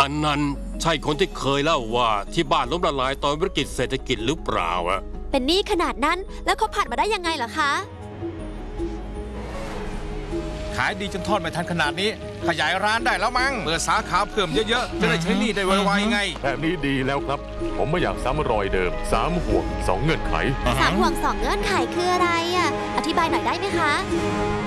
อันนั้นใช่คนที่เคยเล่าว่าที่บ้านล้มละลายตอนวิกฤตเศรษฐกิจหรือเปล่าอะเป็นหนี้ขนาดนั้นแล้วเขาผ่านมาได้ยังไงเหรอคะขายดีจนทอดไม่ทันขนาดนี้ขยายร้านได้แล้วมั้งเปิดสาขาเพิ่มเยอะๆจะได้ใช้หนี้ได้ไวๆไงแบบนี้ดีแล้วครับผมไม่อยากซ้ำรอยเดิม3 ห่วง 2 เงื่อนไข 3 ห่วง 2 เงื่อนไขคืออะไรอ่ะอธิบายหน่อยได้ไหมคะ